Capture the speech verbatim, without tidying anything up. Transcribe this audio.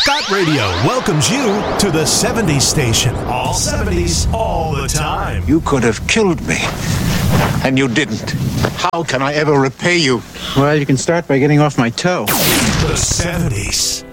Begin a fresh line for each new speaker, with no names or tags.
Got Radio welcomes you to the seventies station. All seventies, all the time.
You could have killed me, and you didn't. How can I ever repay you?
Well, you can start by getting off my toe.
The seventies.